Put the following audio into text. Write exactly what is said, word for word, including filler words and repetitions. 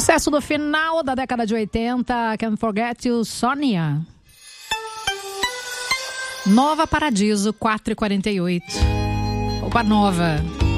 Sucesso do final da década de oitenta, Can't Forget You, Sônia. Nova Paradiso, quatro e quarenta e oito. Opa, Nova.